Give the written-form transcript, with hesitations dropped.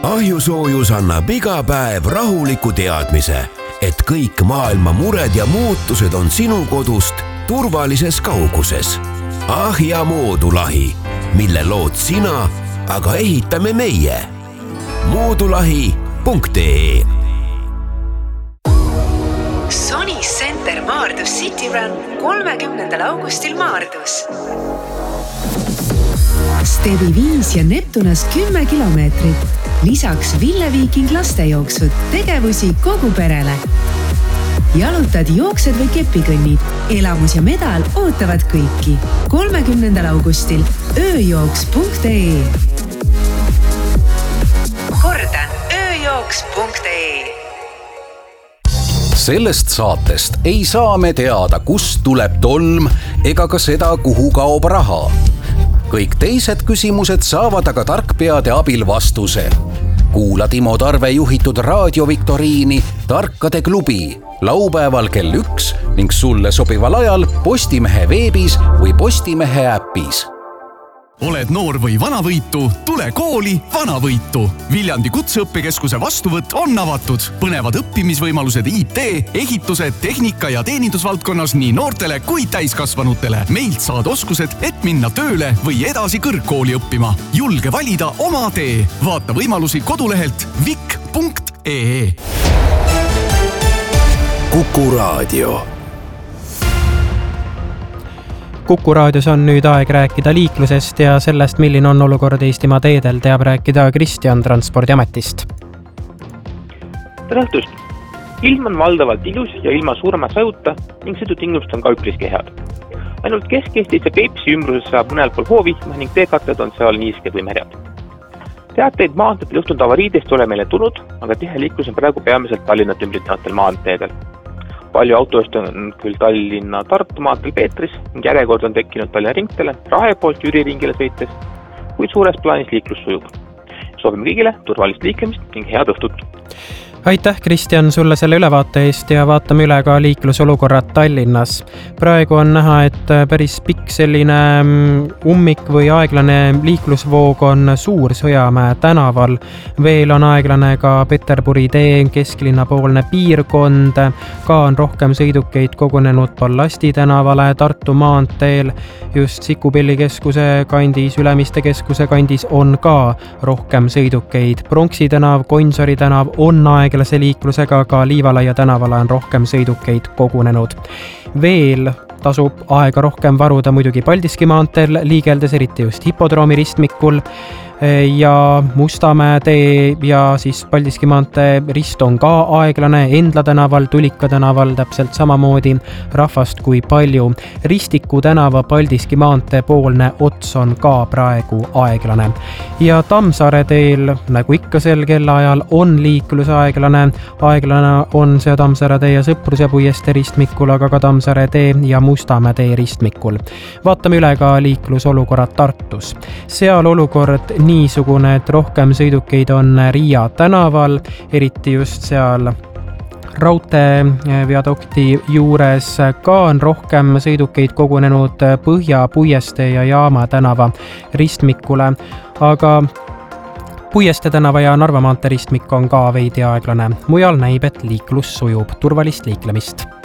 Ahjusoojus annab iga päev rahuliku teadmise, et kõik maailma mured ja muutused on sinu kodust turvalises kauguses. Ahja moodulahi, mille lood sina, aga ehitame meie. Moodulahi.ee Sony Center Maardus City Run 30. augustil Maardus. Stevi 5 ja Neptunas 10 kilomeetrit. Lisaks Ville Viiking lastejooksud, tegevusi kogu perele. Jalutad, jooksed või kepikõnnid. Elamus ja medal ootavad kõiki. 30. augustil ööjooks.ee Kordan, ööjooks.ee Sellest saatest ei saa me teada, kust tuleb tolm ega ka seda, kuhu kaob raha. Kõik teised küsimused saavad aga tarkpeade abil vastuse. Kuula Timo Tarve juhitud raadioviktoriini Tarkade klubi laupäeval kell 1 ning sulle sobival ajal Postimehe veebis või Postimehe äpis. Oled noor või vanavõitu? Tule kooli Vanavõitu. Viljandi kutseõppekeskuse vastuvõtt on avatud. Põnevad õppimisvõimalused IT, ehituse, tehnika ja teenindusvaldkonnas nii noortele kui täiskasvanutele. Meilt saad oskused, et minna tööle või edasi kõrgkooli õppima. Julge valida oma tee. Vaata võimalusi kodulehelt vik.ee Kuku Raadio. Kuku raadios on nüüd aeg rääkida liiklusest ja sellest, milline on olukord Eestimaa teedel, teab rääkida Kristjan Transpordiametist. Tere õhtust! Ilm on valdavalt ilus ja ilma suurema sajuta ning sõidutingimused on ka üpriski head. Ainult Kesk-Eestis ja Peipsi ümbruses saab mõnel pool hoovihma ning teekatted on seal niisked või märjad. Teateid maanteedel juhtunud avariidest ole meile tulnud, aga tihe liiklus on praegu peamiselt Tallinnat ümbritsavatel maanteedel. Palju autost on küll Tallinna Tartu maanteel Peetris ning järjekord on tekkinud Tallinna ringtele, Rahe poolt Jüri ringile sõites, kuid suures plaanis liiklus sujub. Soovime kõigile turvalist liiklemist ning head õhtut! Aitäh, Kristjan, sulle selle ülevaate eest ja vaatame üle ka liiklusolukorrad Tallinnas. Praegu on näha, et päris pikk selline ummik või aeglane liiklusvoog on Suur Sõjamäe tänaval. Veel on aeglane ka Peterburi tee kesklinnapoolne piirkond. Ka on rohkem sõidukeid kogunenud Ballasti tänavale Tartu maanteel. Just Sikupilli keskuse kandis, Ülemiste keskuse kandis on ka rohkem sõidukeid. Pronksi tänav, Gonsiori tänav on aeglase liiklusega, ka Liivalaia tänavale on rohkem sõidukeid kogunenud. Veel tasub aega rohkem varuda muidugi Paldiski maanteel liigeldes, eriti just hipodroomi ristmikul ja Mustamäe tee ja siis Paldiski maantee rist on ka aeglane, Endla tänaval, Tulika tänaval täpselt samamoodi rahvast kui palju. Ristiku tänava Paldiski maantee poolne ots on ka praegu aeglane. Ja Tammsaare teel, nagu ikka sel kellaajal, on liiklus aeglane. Aeglane on see Tammsaare tee ja Sõpruse puiestee ristmikul, aga ka Tammsaare tee ja Mustamäe tee ristmikul. Vaatame üle ka liiklusolukorrad Tartus. Seal olukord niisugune, et rohkem sõidukeid on Riia tänaval, eriti just seal raudteeviadukti juures. Ka on rohkem sõidukeid kogunenud Põhja puiestee ja Jaama tänava ristmikule, aga Puiestee tänava ja Narva maantee ristmik on ka veidi aeglane. Mujal näib, et liiklus sujub. Turvalist liiklemist!